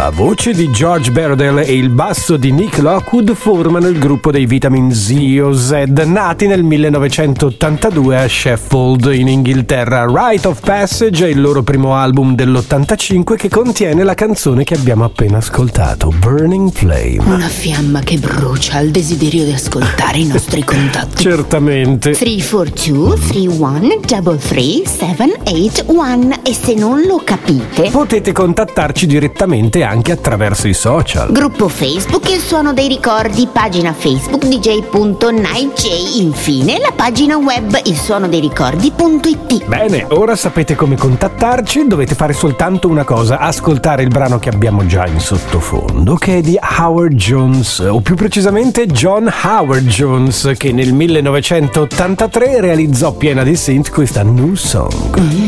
La voce di George Baradell e il basso di Nick Lockwood formano il gruppo dei Vitamin Z, nati nel 1982 a Sheffield, in Inghilterra. Rite of Passage è il loro primo album dell'85 che contiene la canzone che abbiamo appena ascoltato, Burning Flame. Una fiamma che brucia il desiderio di ascoltare i nostri contatti. Certamente. 342 31 33 781. E se non lo capite, potete contattarci direttamente anche attraverso i social. Gruppo Facebook Il Suono dei Ricordi, pagina Facebook dj.nightj, infine la pagina web ilsuonodeiricordi.it. Bene, ora sapete come contattarci, dovete fare soltanto una cosa: ascoltare il brano che abbiamo già in sottofondo, che è di Howard Jones, o più precisamente John Howard Jones, che nel 1983 realizzò piena di synth questa New Song.